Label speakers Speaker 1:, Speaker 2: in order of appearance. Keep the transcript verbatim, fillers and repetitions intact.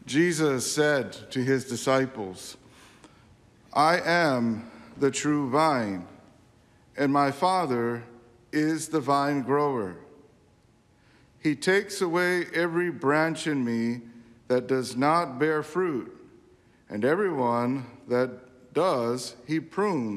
Speaker 1: Jesus said to his disciples, "I am the true vine, and my Father is the vine grower. He takes away every branch in me that does not bear fruit, and everyone that does, he prunes